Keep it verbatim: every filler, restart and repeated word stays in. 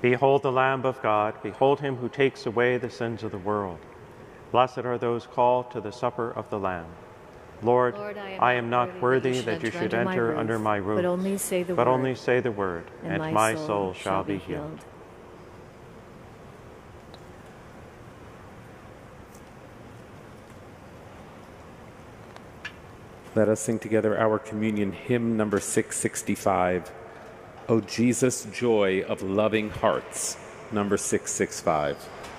Behold the Lamb of God, behold him who takes away the sins of the world. Blessed are those called to the supper of the Lamb. Lord, Lord, I am I am not worthy that you that you should should enter enter under my roof, but only say the but word, only say the word, and and my my soul soul shall shall be be healed. Let us sing together our communion hymn number six sixty-five. O Jesus, joy of loving hearts, number six sixty-five.